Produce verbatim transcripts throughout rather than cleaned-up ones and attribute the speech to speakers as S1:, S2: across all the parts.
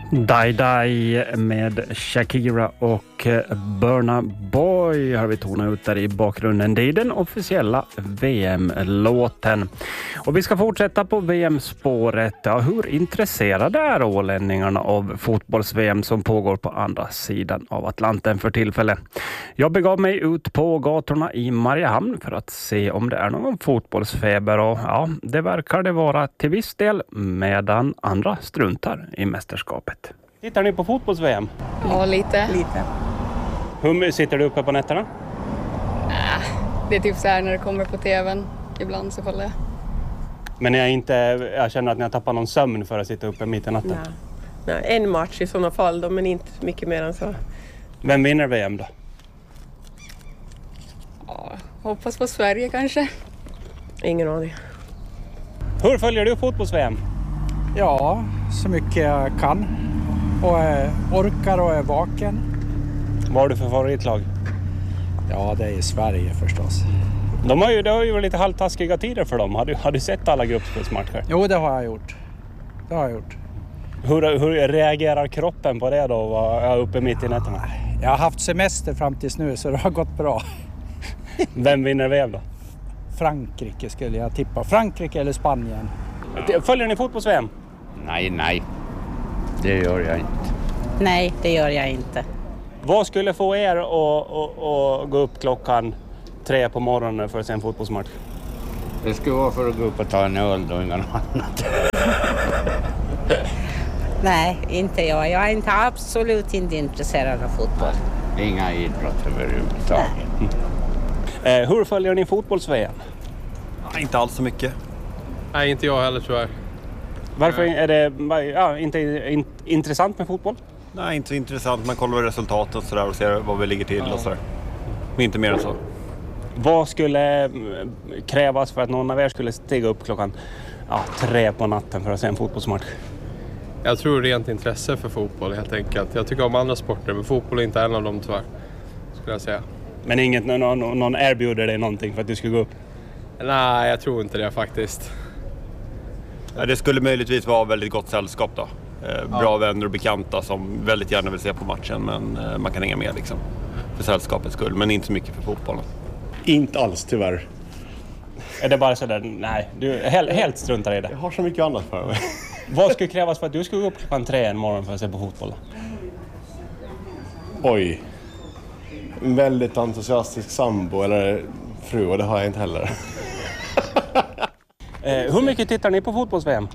S1: Die Die med Shakira och Burna Boy har vi tonat ut där i bakgrunden. Det är den officiella V M-låten. Och vi ska fortsätta på V M-spåret. Ja, hur intresserade är ålänningarna av fotbolls-V M som pågår på andra sidan av Atlanten för tillfället? Jag begav mig ut på gatorna i Mariehamn för att se om det är någon fotbollsfeber. Och ja, det verkar det vara till viss del, medan andra struntar i mästerskapet. Tittar ni på fotbolls-V M?
S2: Ja, lite.
S3: Lite.
S1: Hur sitter du uppe på nätterna?
S2: Äh, det är typ så här när det kommer på tvn. Ibland så kollar jag.
S1: Men jag, inte, jag känner att ni har tappat någon sömn för att sitta uppe mitt i natten.
S3: Nej. Nej, en match i sådana fall då, men inte mycket mer än så.
S1: Vem vinner V M då?
S2: Ja, hoppas på Sverige kanske.
S3: Ingen aning.
S1: Hur följer du fotbolls-V M?
S4: Ja, så mycket jag kan. Och är, orkar och är vaken.
S1: Vad har du för favoritlag?
S4: Ja, det är Sverige förstås.
S1: De har ju, det har ju varit lite halvtaskiga tider för dem. Har du, har du sett alla gruppspelsmatcher?
S4: Jo, det har jag gjort. Det har jag gjort.
S1: Hur, hur reagerar kroppen på det då? att vara uppe mitt i nätterna?
S4: Jag har haft semester fram tills nu så det har gått bra.
S1: Vem vinner V M då?
S4: Frankrike skulle jag tippa. Frankrike eller Spanien.
S1: Följer ni fotbolls-V M?
S5: Nej, nej. Det gör jag inte.
S6: Nej, det gör jag inte.
S1: Vad skulle få er att, att, att gå upp klockan tre på morgonen för att se en fotbollsmatch?
S5: Det skulle vara för att gå upp och ta en öl och inget annat.
S6: Nej, inte jag. Jag är inte absolut inte intresserad av fotboll.
S5: Inga idrott överhuvudtaget.
S1: Eh, hur följer ni fotbolls-V M?
S7: Ja, inte alls så mycket.
S8: Nej, inte jag heller tror jag.
S1: Varför är det ja, inte in, intressant med fotboll?
S7: Nej, inte så intressant. Man kollar resultatet och, sådär och ser vad vi ligger till och sådär. Men inte mer än så.
S1: Vad skulle krävas för att någon av er skulle stiga upp klockan ja, tre på natten för att se en fotbollsmatch?
S8: Jag tror rent intresse för fotboll helt enkelt. Jag tycker om andra sporter, men fotboll är inte en av dem tyvärr, skulle jag säga.
S1: Men inget, någon, någon erbjuder dig någonting för att du ska gå upp?
S8: Nej, jag tror inte det faktiskt.
S7: Ja, det skulle möjligtvis vara väldigt gott sällskap då. Eh, bra ja. Vänner och bekanta som väldigt gärna vill se på matchen, men eh, man kan hänga med liksom. För sällskapets skull, men inte så mycket för fotbollen.
S9: Inte alls tyvärr.
S1: Är det bara sådär, nej, du helt, helt struntar i det?
S9: Jag har så mycket annat för mig.
S1: Vad skulle krävas för att du skulle gå upp klockan tre en morgon för att se på fotboll?
S9: Oj. En väldigt entusiastisk sambo eller fru, och det har jag inte heller.
S1: eh, hur mycket tittar ni på fotbolls-V M?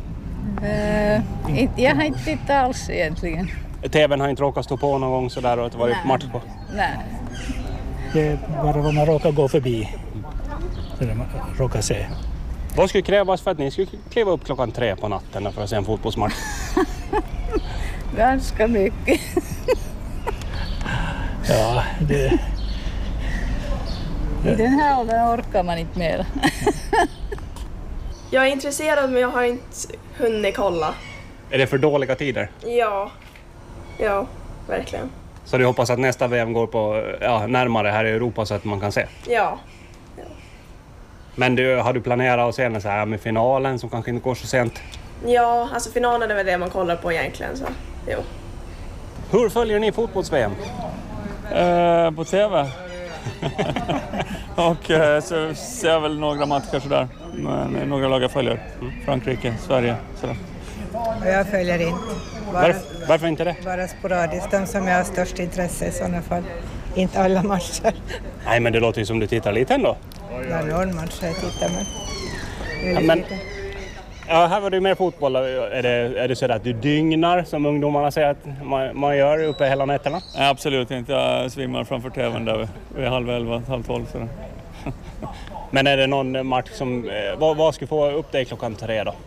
S10: Uh, jag har inte tittat alls egentligen.
S1: T V:n har inte råkat stå på någon gång sådär och att det varit
S10: Nej.
S1: match på?
S10: Nej.
S4: Det är bara vad man råkar gå förbi. Så det man råkar se.
S1: Vad skulle krävas för att ni skulle kliva upp klockan tre på natten för att se en fotbollsmatch?
S10: Ganska mycket.
S4: Ja, det...
S10: I den här åldern orkar man inte mer.
S11: Jag är intresserad men jag har inte hunnit kolla.
S1: Är det för dåliga tider?
S11: Ja, ja, verkligen.
S1: Så du hoppas att nästa V M går på ja, närmare här i Europa så att man kan se?
S11: Ja. ja.
S1: Men du, har du planerat att se den så här med finalen som kanske inte går så sent?
S11: Ja, alltså finalen är väl det man kollar på egentligen så, jo.
S1: Hur följer ni fotbolls-V M?
S12: Uh, på T V. Och uh, så ser jag väl några matcher sådär. Men uh, några lag jag följer. Mm. Frankrike, Sverige, sådär.
S13: Jag följer inte. Bara,
S1: Varför, varför inte det?
S13: Bara sporadiskt. De som jag har störst intresse i sådana fall. Inte alla matcher.
S1: Nej, men det låter ju som du tittar lite ändå.
S13: Ja, någon match jag tittar men...
S1: Ja, men ja, här var det mer fotboll. Är det, är det så att du dygnar som ungdomarna säger att man, man gör uppe hela nätterna?
S12: Nej, absolut inte. Jag svimmar framför T V:n där vid halv elva, halv tolv. Sådär.
S1: Men är det någon match som... Vad, vad ska få upp dig klockan tre då?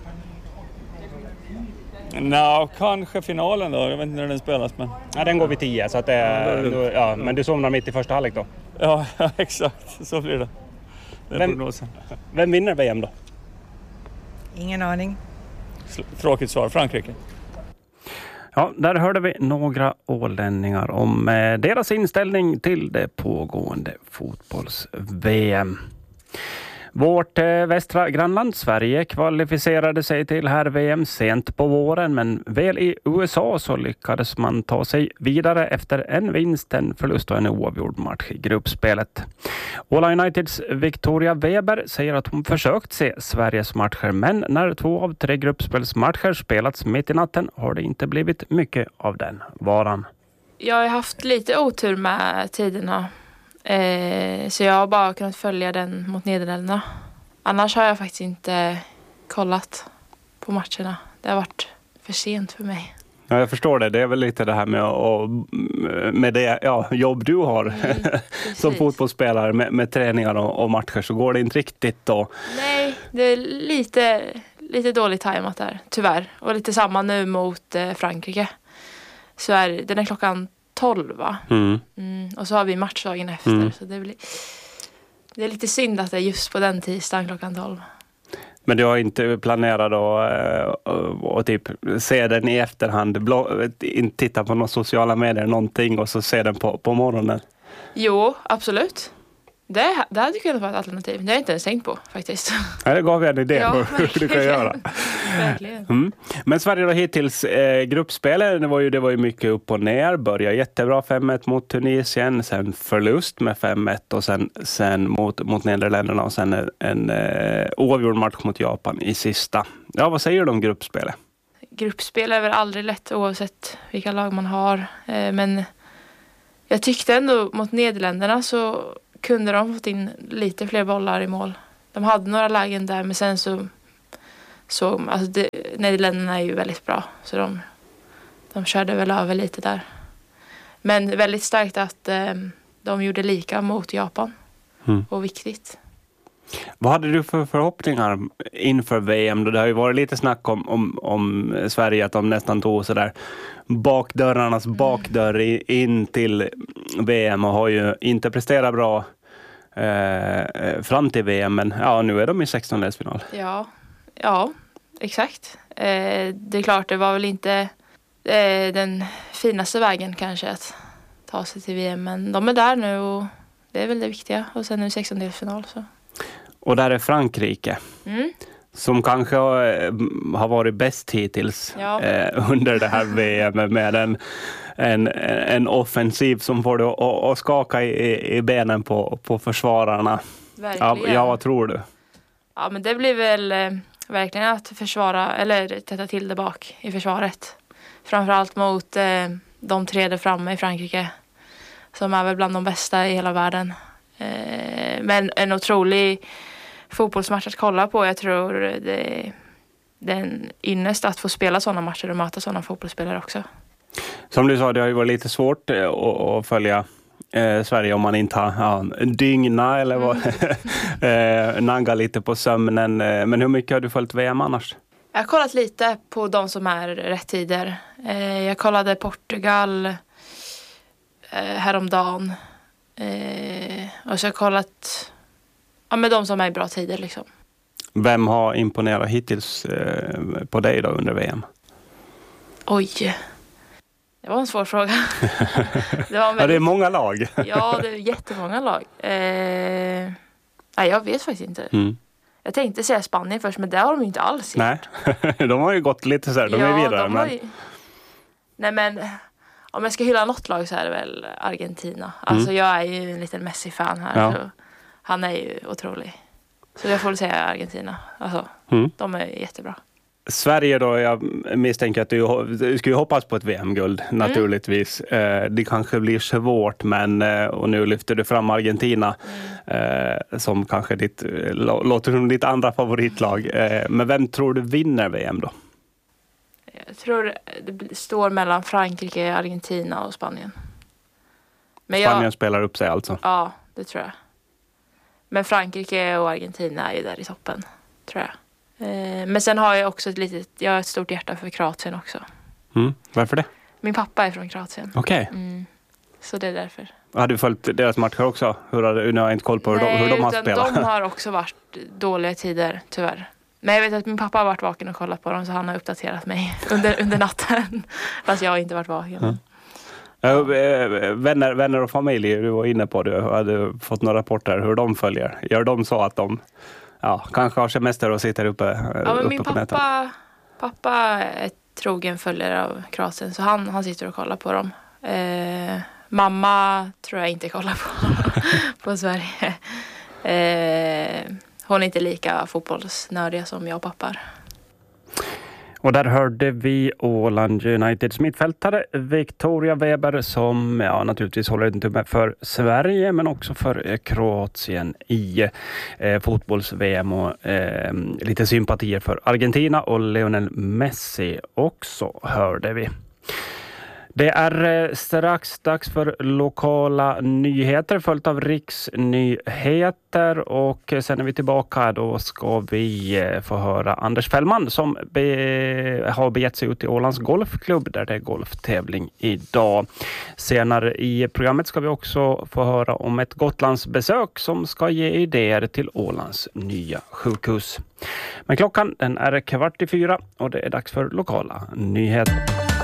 S12: Nå, kanske finalen då. Jag vet inte när den spelas, men...
S1: Ja, den går vid tio, så att det... Ja, då, ja, men du somnar mitt i första halvlek då?
S12: Ja, exakt. Så blir det. Det är
S1: vem,
S12: prognosen.
S1: Vem vinner V M då?
S13: Ingen aning.
S12: Tråkigt svar. Frankrike.
S1: Ja, där hörde vi några ålänningar om eh, deras inställning till det pågående fotbolls-V M. Vårt eh, västra grannland Sverige kvalificerade sig till här V M sent på våren, men väl i U S A så lyckades man ta sig vidare efter en vinst, en förlust och en oavgjord match i gruppspelet. Åla Uniteds Victoria Weber säger att hon försökt se Sveriges matcher, men när två av tre gruppspelsmatcher spelats mitt i natten har det inte blivit mycket av den varan.
S14: Jag har haft lite otur med tiderna. Eh, så jag har bara kunnat följa den mot Nederländerna. Annars har jag faktiskt inte kollat på matcherna. Det har varit för sent för mig.
S1: Ja, jag förstår det. Det är väl lite det här med, och, med det ja, jobb du har mm, som fotbollsspelare med, med träningar och, och matcher, så går det inte riktigt då.
S14: Nej, det är lite, lite dåligt tajmat där, tyvärr. Och lite samma nu mot eh, Frankrike. Så är den är klockan tolv, va? Mm. Mm, och så har vi matchdagen efter. Mm. Så det, blir, det är lite synd att det är just på den tisdagen klockan tolv.
S1: Men du har inte planerat att och, och typ se den i efterhand, blå, inte titta på några sociala medier någonting och så se den på, på morgonen?
S14: Jo, absolut. Det, det hade kunnat vara ett alternativ. Det har jag inte ens tänkt på faktiskt.
S1: Ja, det gav jag en idé på hur du kan göra.
S14: Verkligen.
S1: Mm. Men Sverige då hittills eh, gruppspelet, det var ju det var ju mycket upp och ner. Började jättebra fem ett mot Tunisien, sen förlust med fem ett och sen, sen mot, mot Nederländerna och sen en, en eh, oavgjord match mot Japan i sista. Ja, vad säger du om gruppspelet?
S14: Gruppspel är väl aldrig lätt oavsett vilka lag man har. Eh, men jag tyckte ändå mot Nederländerna så kunde de fått in lite fler bollar i mål. De hade några lägen där, men sen så så alltså det, Nederländerna är ju väldigt bra, så de de körde väl över lite där. Men väldigt starkt att eh, de gjorde lika mot Japan. Mm. Och viktigt.
S1: Vad hade du för förhoppningar inför V M? Det har ju varit lite snack om, om, om Sverige, att de nästan tog så där bakdörrarnas mm. bakdörr in till V M och har ju inte presterat bra eh, fram till V M, men ja, nu är de i sextondeelsfinal.
S14: Ja, ja, exakt. Eh, det är klart, det var väl inte eh, den finaste vägen kanske att ta sig till V M, men de är där nu och det är väl det viktiga. Och sen är det sextondelsfinal så.
S1: Och där är Frankrike.
S14: Mm.
S1: Som kanske har varit bäst hittills ja. eh, under det här V M med en, en, en offensiv som får det att, att skaka i, i benen på, på försvararna.
S14: Verkligen.
S1: Ja, ja, vad tror du?
S14: Ja, men det blir väl eh, verkligen att försvara eller tätta till det bak i försvaret. Framförallt mot eh, de tre där framme i Frankrike som är väl bland de bästa i hela världen. Eh, men en otrolig fotbollsmatch att kolla på. Jag tror det, det är en ynnest att få spela sådana matcher och möta sådana fotbollsspelare också.
S1: Som du sa, det har ju varit lite svårt att, att följa eh, Sverige om man inte har ja, dygna eller vad, mm. eh, nagga lite på sömnen. Men hur mycket har du följt V M annars?
S14: Jag har kollat lite på de som är rätt tider. Eh, jag kollade Portugal eh, häromdagen. Eh, och så har jag kollat ja, med de som är i bra tider liksom.
S1: Vem har imponerat hittills eh, på dig då under V M?
S14: Oj, det var en svår fråga. det, var väldigt...
S1: ja, det är många lag.
S14: ja, det är jättemånga lag. Eh... Nej, jag vet faktiskt inte. Mm. Jag tänkte säga Spanien först, men det har de ju inte alls gjort.
S1: Nej, de har ju gått lite så här, de ja, är vidare. Men... Ju...
S14: Nej, men om jag ska hylla något lag så är det väl Argentina. Alltså mm. jag är ju en liten Messi-fan här. Ja. Så han är ju otrolig. Så jag får väl säga Argentina. Alltså, mm. de är jättebra.
S1: Sverige då, jag misstänker att du, du ska ju hoppas på ett V M-guld naturligtvis. Mm. Det kanske blir svårt, men och nu lyfter du fram Argentina mm. som kanske ditt, låter som ditt andra favoritlag. Men vem tror du vinner V M då?
S14: Jag tror det står mellan Frankrike, Argentina och Spanien. Men
S1: Spanien
S14: jag,
S1: spelar upp sig alltså?
S14: Ja, det tror jag. Men Frankrike och Argentina är ju där i toppen, tror jag. Men sen har jag också ett litet, jag har ett stort hjärta för Kroatien också.
S1: Mm. Varför det?
S14: Min pappa är från Kroatien.
S1: Okej. Okay.
S14: Mm. Så det är därför.
S1: Har du följt deras matcher också? Hur har du, nu har jag inte koll på hur,
S14: Nej,
S1: de, hur de har spelat.
S14: de har också varit dåliga tider, tyvärr. Men jag vet att min pappa har varit vaken och kollat på dem, så han har uppdaterat mig under, under natten. Fast jag har inte varit vaken. Mm.
S1: Ja. Vänner, vänner och familj, du var inne på det. Du hade fått några rapporter hur de följer. Gör de så att de ja, kanske har semester och sitter uppe,
S14: ja, men
S1: uppe
S14: min
S1: på nätet.
S14: pappa, pappa är trogen följare av Kroatien, så han, han sitter och kollar på dem. Eh, mamma tror jag inte kollar på, på Sverige. Eh, hon är inte lika fotbollsnördiga som jag och pappar.
S1: Och där hörde vi Åland Uniteds mittfältare Victoria Weber som ja, naturligtvis håller en tumme för Sverige men också för Kroatien i eh, fotbolls-V M och eh, lite sympatier för Argentina och Lionel Messi också hörde vi. Det är strax dags för lokala nyheter följt av riksnyheter och sen är vi tillbaka. Då ska vi få höra Anders Fällman som be- har begett sig ut till Ålands golfklubb där det är golftävling idag. Senare i programmet ska vi också få höra om ett Gotlandsbesök som ska ge idéer till Ålands nya sjukhus. Men klockan den är kvart i fyra och det är dags för lokala nyheter.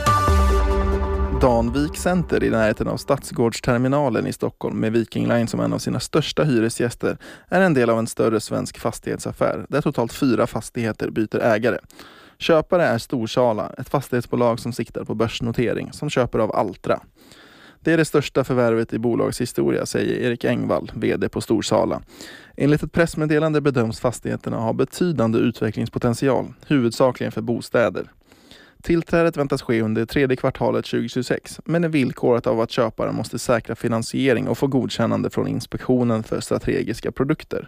S15: Danvik Center i närheten av Stadsgårdsterminalen i Stockholm med Viking Line som en av sina största hyresgäster är en del av en större svensk fastighetsaffär där totalt fyra fastigheter byter ägare. Köpare är Storsala, ett fastighetsbolag som siktar på börsnotering som köper av Altra. Det är det största förvärvet i bolagshistoria, säger Erik Engvall, vd på Storsala. Enligt ett pressmeddelande bedöms fastigheterna ha betydande utvecklingspotential, huvudsakligen för bostäder. Tillträdet väntas ske under tredje kvartalet tjugohundratjugosex men är villkorat av att köparen måste säkra finansiering och få godkännande från Inspektionen för strategiska produkter.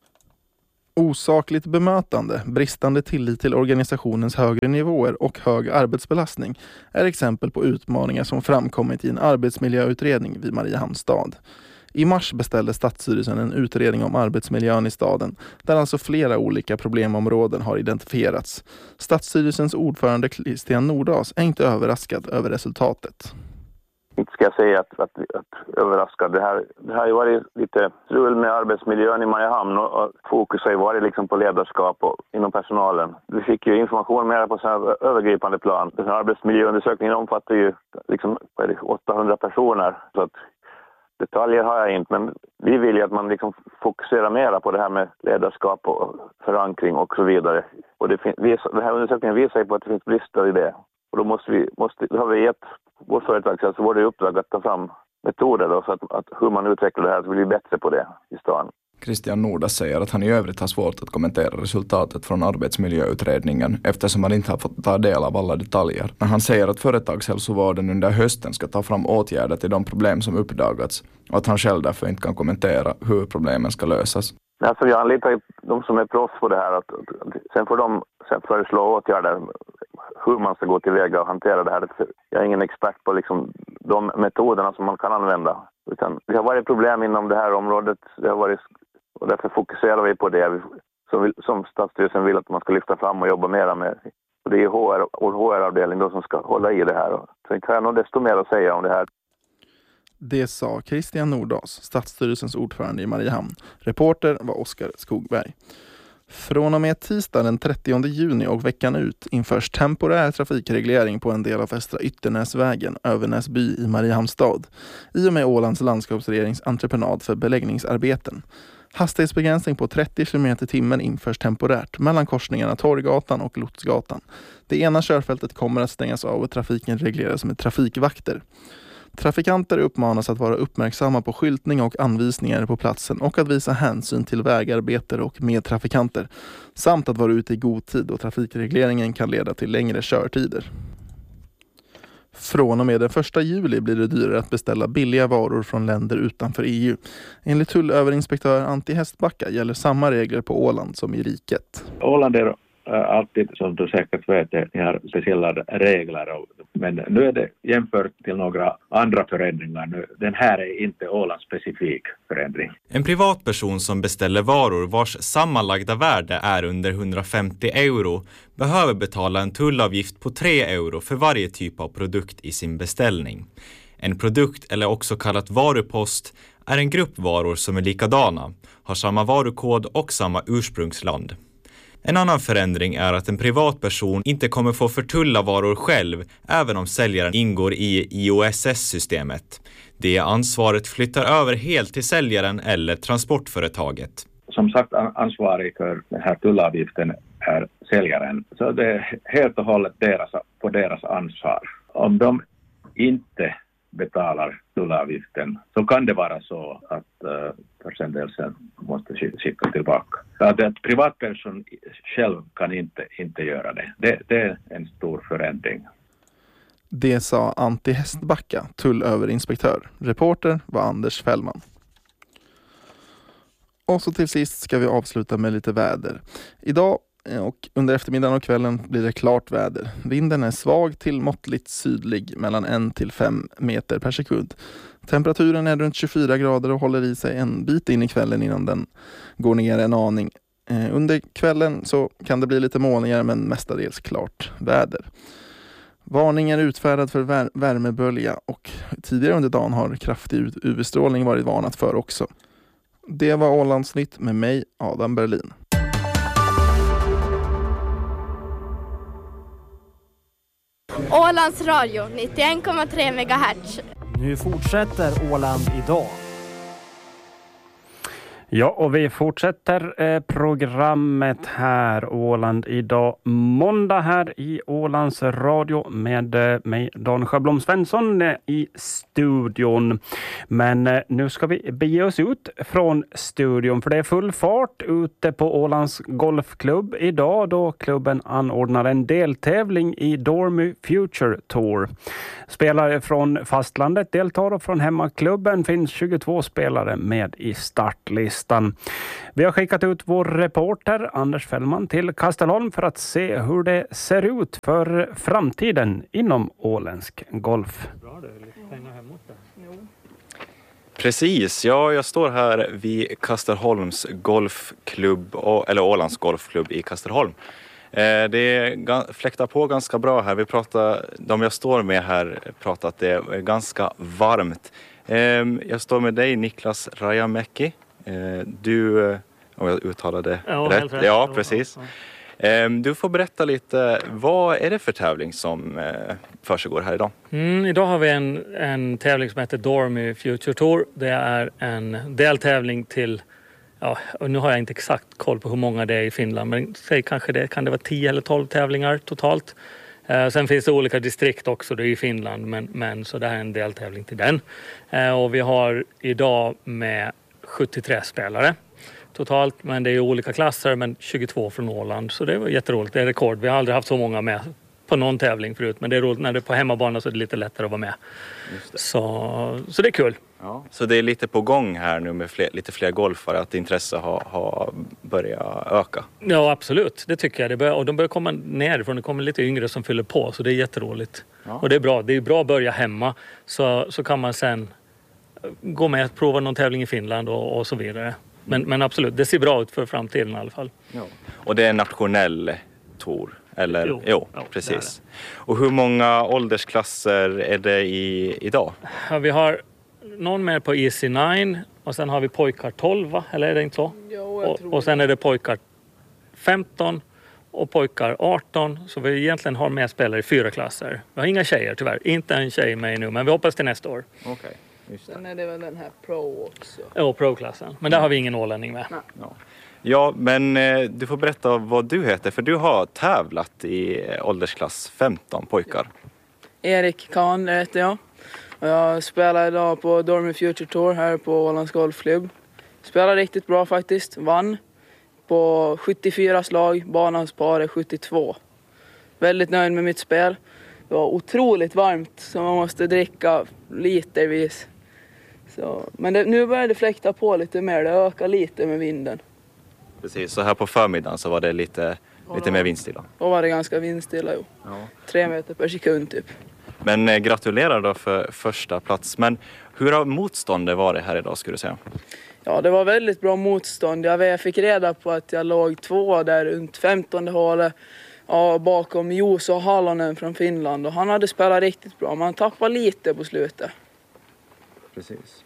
S15: Osakligt bemötande, bristande tillit till organisationens högre nivåer och hög arbetsbelastning är exempel på utmaningar som framkommit i en arbetsmiljöutredning vid Mariehamns stad. I mars beställde Stadsstyrelsen en utredning om arbetsmiljön i staden, där alltså flera olika problemområden har identifierats. Stadsstyrelsens ordförande Christian Nordas är inte överraskad över resultatet.
S16: Inte ska jag säga att, att, att överraskad. Det här, det här har ju varit lite strul med arbetsmiljön i Mariehamn och, och fokus har ju varit liksom på ledarskap och inom personalen. Vi fick ju information mer på så här övergripande plan. Den här arbetsmiljöundersökningen omfattar ju liksom åttahundra personer, så att detaljer har jag inte, men vi vill ju att man liksom fokuserar mer på det här med ledarskap och förankring och så vidare. Och det, fin- den här undersökningen visar ju på att det finns brister i det. Och då måste vi, måste, då har vi gett vår företag så var det uppdrag att ta fram metoder då, så att, att hur man utvecklar det här så blir bättre på det i stan.
S17: Christian Nordas säger att han i övrigt har svårt att kommentera resultatet från arbetsmiljöutredningen eftersom han inte har fått ta del av alla detaljer. Men han säger att företagshälsovården under hösten ska ta fram åtgärder till de problem som uppdagats och att han själv därför inte kan kommentera hur problemen ska lösas.
S16: Alltså jag anlitar ju de som är proffs på det här. Att, sen får de sen föreslå åtgärder hur man ska gå tillväga och hantera det här. Jag är ingen expert på liksom de metoderna som man kan använda. Utan det har varit problem inom det här området. Det har varit, och därför fokuserar vi på det som, vill, som Stadsstyrelsen vill att man ska lyfta fram och jobba mera med. Och det är H R, och H R-avdelning då som ska hålla i det här. Så inte har jag nog desto mer att säga om det här.
S15: Det sa Christian Nordas, Stadsstyrelsens ordförande i Mariehamn. Reporter var Oskar Skogberg. Från och med tisdag den trettionde juni och veckan ut införs temporär trafikreglering på en del av Västra Ytternäsvägen, Övernäsby i Mariehamns stad, i och med Ålands landskapsregerings entreprenad för beläggningsarbeten. Hastighetsbegränsning på trettio kilometer i timmen införs temporärt mellan korsningarna Torggatan och Lotsgatan. Det ena körfältet kommer att stängas av och trafiken regleras med trafikvakter. Trafikanter uppmanas att vara uppmärksamma på skyltning och anvisningar på platsen och att visa hänsyn till vägarbetare och medtrafikanter samt att vara ute i god tid och trafikregleringen kan leda till längre körtider. Från och med den första juli blir det dyrare att beställa billiga varor från länder utanför E U. Enligt tullöverinspektör Antti Hästbacka gäller samma regler på Åland som i riket.
S18: Åland är alltid, som du säkert vet, ni har speciella regler. Men nu är det jämfört till några andra förändringar. Nu, den här är inte Ålands-specifik förändring.
S19: En privatperson som beställer varor vars sammanlagda värde är under hundrafemtio euro behöver betala en tullavgift på tre euro för varje typ av produkt i sin beställning. En produkt, eller också kallat varupost, är en grupp varor som är likadana, har samma varukod och samma ursprungsland. En annan förändring är att en privatperson inte kommer få förtulla varor själv även om säljaren ingår i I O S S-systemet. Det ansvaret flyttar över helt till säljaren eller transportföretaget.
S18: Som sagt, ansvarig för den här tullavgiften är säljaren. Så det är helt och hållet deras, på deras ansvar. Om de inte betalar tullavgiften så kan det vara så att uh, försändelsen måste skicka tillbaka. Att ett privatperson själv kan inte, inte göra det. det. Det är en stor förändring.
S15: Det sa Antti Hästbacka, tullöverinspektör. Reporter var Anders Fällman. Och så till sist ska vi avsluta med lite väder. Idag och under eftermiddagen och kvällen blir det klart väder. Vinden är svag till måttligt sydlig mellan en till fem meter per sekund. Temperaturen är runt tjugofyra grader och håller i sig en bit in i kvällen innan den går ner en aning. Under kvällen så kan det bli lite molningar men mestadels klart väder. Varning är utfärdad för vär- värmebölja och tidigare under dagen har kraftig U V-strålning varit varnat för också. Det var Ålandsnytt med mig, Adam Berlin.
S20: Ålands Radio nittioen komma tre megahertz.
S21: Nu fortsätter Åland idag.
S1: Ja, och vi fortsätter eh, programmet här, Åland idag, måndag här i Ålands Radio med eh, mig, Dan Sjöblom Svensson eh, i studion. Men eh, nu ska vi bege oss ut från studion för det är full fart ute på Ålands Golfklubb idag då klubben anordnar en deltävling i Dormy Future Tour. Spelare från fastlandet deltar och från hemmaklubben finns tjugotvå spelare med i startlistan. Vi har skickat ut vår reporter Anders Fällman till Kastelholm för att se hur det ser ut för framtiden inom åländsk golf.
S19: Precis, ja, jag står här vid Kastelholms golfklubb, eller Ålands golfklubb i Kastelholm. Det är fläktar på ganska bra här. Vi pratar, de jag står med här pratar att det är ganska varmt. Jag står med dig, Niklas Rajamäki. Du, om jag uttalade
S22: ja,
S19: rätt.
S22: rätt.
S19: Ja, precis. Du får berätta lite, vad är det för tävling som försiggår här idag?
S22: Mm, idag har vi en, en tävling som heter Dormy Future Tour. Det är en deltävling till, ja, nu har jag inte exakt koll på hur många det är i Finland, men säg kanske det kan det vara tio eller tolv tävlingar totalt. Eh, sen finns det olika distrikt också, det är i Finland, men, men så det här är en deltävling till den. Eh, och vi har idag med sjuttiotre spelare totalt, men det är olika klasser, men tjugotvå från Åland, så det var jätteroligt, det är rekord. Vi har aldrig haft så många med på någon tävling förut, men det är roligt när det är på hemmabana så är det lite lättare att vara med. Det. Så, så det är kul.
S19: Ja. Så det är lite på gång här nu med fler, lite fler golfare, att intresse har, har börjat öka?
S22: Ja, absolut. Det tycker jag. Det bör, och de börjar komma nerifrån. Det kommer lite yngre som fyller på, så det är jätteroligt. Ja. Och det är bra. Det är bra att börja hemma, så, så kan man sen gå med att prova någon tävling i Finland och, och så vidare. Men, men absolut, det ser bra ut för framtiden i alla fall.
S19: Ja. Och det är en nationell tour? Eller?
S22: Jo,
S19: jo
S22: ja,
S19: precis.
S22: det är det.
S19: Och hur många åldersklasser är det i, idag?
S22: Ja, vi har någon mer på E C nio och sen har vi pojkar tolv, va? Eller är det inte så?
S2: Jo, jag
S22: och,
S2: tror
S22: och sen är det pojkar femton och pojkar arton. Så vi egentligen har med spelare i fyra klasser. Vi har inga tjejer tyvärr. Inte en tjej med nu, men vi hoppas till nästa år.
S19: Okej. Okay.
S2: Sen är det väl den här pro också.
S22: Ja, pro-klassen. Men där har vi ingen ålänning med.
S19: Ja. Ja, men eh, du får berätta vad du heter, för du har tävlat i åldersklass femton pojkar.
S23: Erik Kahn heter jag. Och jag spelar idag på Dormy Future Tour här på Ålands Golfklubb. Spelar riktigt bra faktiskt. Vann på sjuttiofyra slag, banans par är sjuttiotvå. Väldigt nöjd med mitt spel. Det var otroligt varmt så man måste dricka litervis. Så, men det, nu börjar det fläkta på lite mer, det ökar lite med vinden.
S19: Precis, så här på förmiddagen så var det lite, lite mer vindstilla.
S23: Då var det ganska vindstilla, jo. Ja. Tre meter per sekund typ.
S19: Men eh, gratulerar då för första plats. Men hur har motståndet varit här idag, skulle du säga?
S23: Ja, det var väldigt bra motstånd. Jag fick reda på att jag låg två där runt femtonde hålet. Ja, bakom Juuso Halonen från Finland. Och han hade spelat riktigt bra. Man tappade lite på slutet.
S19: Precis.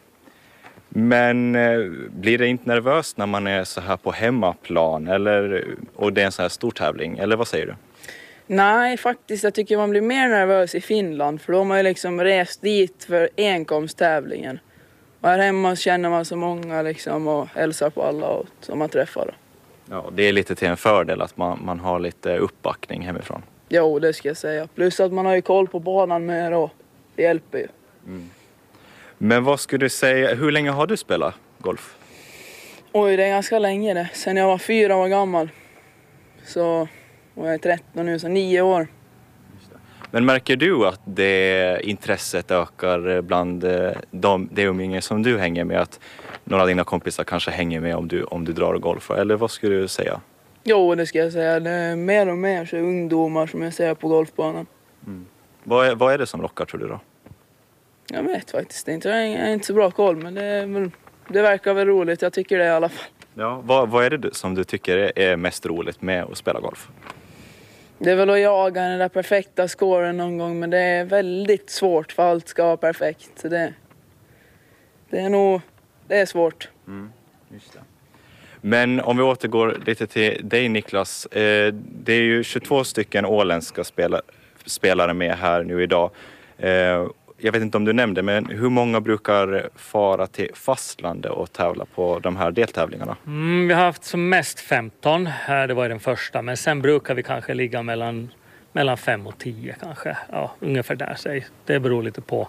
S19: Men eh, blir det inte nervöst när man är så här på hemmaplan? Eller, och det är en så här stor tävling? Eller vad säger du?
S23: Nej, faktiskt. Jag tycker man blir mer nervös i Finland. För då har man ju liksom rest dit för enkomsttävlingen. Och här hemma känner man så många liksom och hälsar på alla och, som man träffar.
S19: Ja, det är lite till en fördel att man, man har lite uppbackning hemifrån.
S23: Jo, det ska jag säga. Plus att man har ju koll på banan mer och det hjälper ju.
S19: Mm. Men vad skulle du säga, hur länge har du spelat golf?
S23: Oj, det är ganska länge det. Sen jag var fyra år gammal. Så, och jag är tretton nu, så nio år.
S19: Men märker du att det intresset ökar bland de, de umgängen som du hänger med? Att några av dina kompisar kanske hänger med om du, om du drar golf? Eller vad skulle du säga?
S23: Jo, det ska jag säga. Det är mer och mer så ungdomar som jag ser på golfbanan.
S19: Mm. Vad, är, vad är det som lockar, tror du då?
S23: Jag vet faktiskt inte. Jag har inte så bra koll, men det, är väl, det verkar väl roligt. Jag tycker det i alla fall.
S19: Ja, vad, vad är det som du tycker är mest roligt med att spela golf?
S23: Det är väl att jaga den där perfekta scoren någon gång, men det är väldigt svårt för allt ska vara perfekt. Så det, det är nog det är svårt.
S19: Mm, just det. Men om vi återgår lite till dig, Niklas. Eh, det är ju tjugotvå stycken åländska spela, spelare med här nu idag. Eh, jag vet inte om du nämnde, men hur många brukar fara till fastlandet och tävla på de här deltävlingarna?
S22: Mm, vi har haft som mest femton. Det var den första. Men sen brukar vi kanske ligga mellan, mellan fem och tio kanske. Ja, ungefär där säg. Det beror lite på.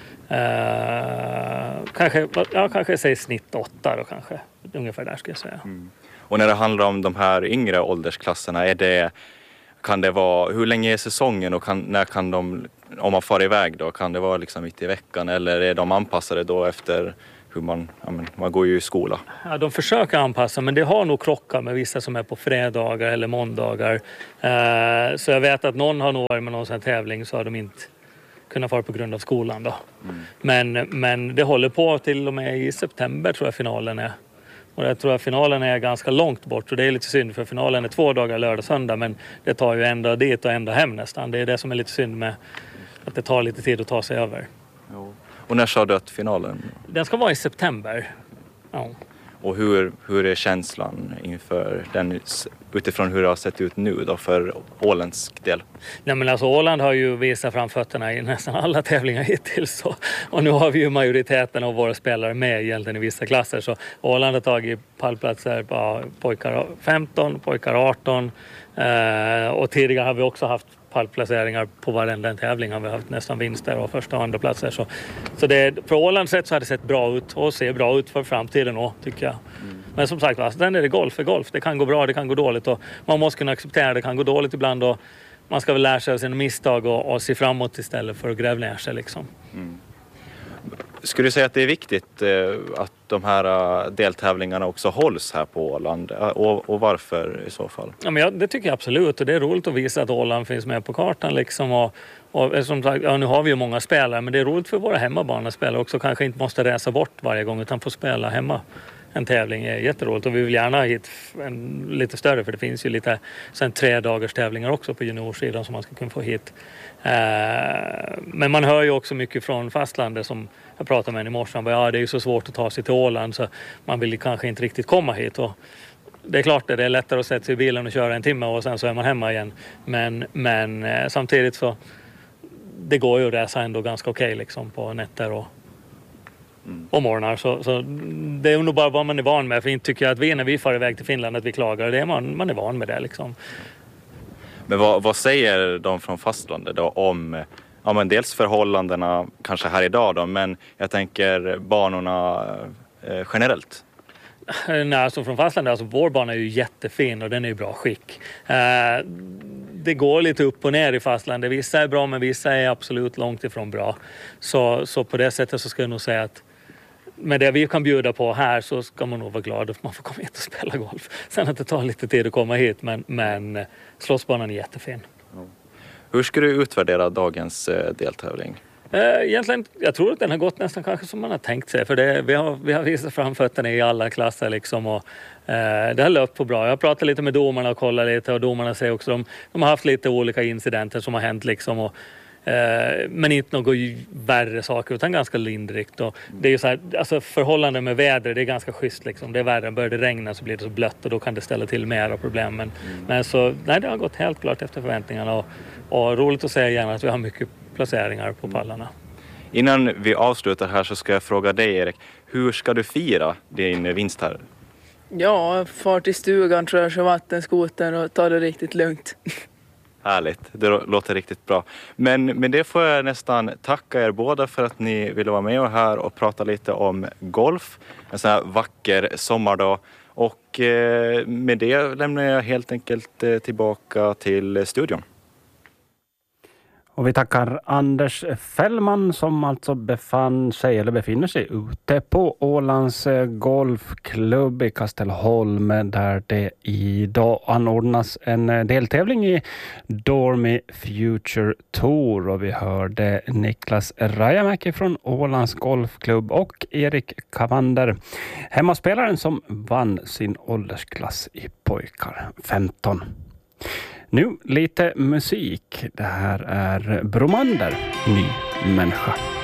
S22: Uh, kanske, ja, kanske säger snitt åtta då kanske. Ungefär där ska jag säga.
S19: Mm. Och när det handlar om de här yngre åldersklasserna, är det, kan det vara, hur länge är säsongen och kan, när kan de, om man far iväg då, kan det vara liksom mitt i veckan eller är de anpassade då efter hur man, ja men, man går ju i skola?
S22: Ja, de försöker anpassa, men det har nog krockat med vissa som är på fredagar eller måndagar. Uh, så jag vet att någon har nog varit med någon sån tävling så har de inte kunnat vara på grund av skolan då. Mm. Men, men det håller på till och med i september tror jag finalen är. Och jag tror att finalen är ganska långt bort och det är lite synd för finalen är två dagar lördag och söndag men det tar ju ända dit och ända hem nästan. Det är det som är lite synd med att det tar lite tid att ta sig över.
S19: Jo. Och när sa du att finalen?
S22: Den ska vara i september. Ja.
S19: Och hur, hur är känslan inför den utifrån hur det har sett ut nu då för åländsk del?
S22: Nej men alltså Åland har ju visat fram fötterna i nästan alla tävlingar hittills. Så. Och nu har vi ju majoriteten av våra spelare med egentligen i vissa klasser. Så Åland har tagit pallplatser på pojkar femton, pojkar arton. Eh, och tidigare har vi också haft pallplaceringar på varenda tävling. Har vi haft nästan vinster och första och andra platser. Så, så det, för Ålands sätt så har det sett bra ut och ser bra ut för framtiden också, tycker jag. Mm. Men som sagt, alltså, den är det golf för golf. Det kan gå bra, det kan gå dåligt och man måste kunna acceptera det kan gå dåligt ibland och man ska väl lära sig av sina misstag och, och se framåt istället för att gräva ner sig liksom.
S19: Mm. Skulle du säga att det är viktigt eh, att de här uh, deltävlingarna också hålls här på Åland uh, och, och varför i så fall?
S22: Ja, men ja, det tycker jag absolut och det är roligt att visa att Åland finns med på kartan liksom och, och som sagt, ja, nu har vi ju många spelare men det är roligt för våra hemmabanespelare också kanske inte måste resa bort varje gång utan få spela hemma. En tävling är jätteroligt och vi vill gärna ha hit en lite större för det finns ju lite sen tre dagars tävlingar också på juniorsidan som man ska kunna få hit. Eh, men man hör ju också mycket från fastlandet som jag pratade med i morse. Han bara, ja det är ju så svårt att ta sig till Åland så man vill kanske inte riktigt komma hit. Och det är klart att det är lättare att sätta sig i bilen och köra en timme och sen så är man hemma igen. Men, men eh, samtidigt så det går ju att resa ändå ganska okej okay, liksom på nätter och Mm. och morgnar så, så det är nog bara vad man är van med för inte tycker jag att vi när vi far iväg till Finland att vi klagar det är man, man är van med det liksom.
S19: Men vad, vad säger de från fastlandet då om ja, men dels förhållandena kanske här idag då men jag tänker banorna eh, generellt?
S22: Nej, alltså från fastlandet, alltså vår bana är ju jättefin och den är i bra skick. Eh, det går lite upp och ner i fastlandet. Vissa är bra men vissa är absolut långt ifrån bra. Så, så på det sättet så ska jag nog säga att med det vi kan bjuda på här så ska man nog vara glad att man får komma hit och spela golf. Sen att det tar lite tid att komma hit men, men slåssbanan är jättefin.
S19: Mm. Hur ska du utvärdera dagens eh, deltävling?
S22: Egentligen, jag tror att den har gått nästan kanske som man har tänkt sig. För det, vi, har, vi har visat framfötterna i alla klasser liksom och eh, det har löpt på bra. Jag pratar lite med domarna och kollar lite och domarna säger också de, de har haft lite olika incidenter som har hänt liksom och eh, men inte något värre saker utan ganska lindrigt. Och det är ju så här, alltså förhållanden med väder det är ganska schysst liksom. Det är värre, börjar det regna så blir det så blött och då kan det ställa till mer problem. Men, mm. men så, nej det har gått helt klart efter förväntningarna och, och roligt att säga gärna att vi har mycket placeringar på pallarna.
S3: Innan vi avslutar här så ska jag fråga dig, Erik, hur ska du fira din vinst här?
S23: Ja, far till stugan, tror jag, kör vattenskoten och tar det riktigt lugnt.
S3: Härligt, det låter riktigt bra. Men med det får jag nästan tacka er båda för att ni ville vara med och här och prata lite om golf. En sån här vacker sommardag. Och med det lämnar jag helt enkelt tillbaka till studion.
S1: Och vi tackar Anders Fällman som alltså befann sig eller befinner sig ute på Ålands golfklubb i Kastelholm där det idag anordnas en deltävling i Dormy Future Tour. Och vi hörde Niklas Rajamäki från Ålands golfklubb och Erik Kavander, hemmaspelaren som vann sin åldersklass i pojkar femton. Nu lite musik. Det här är Bromander, Ny människa.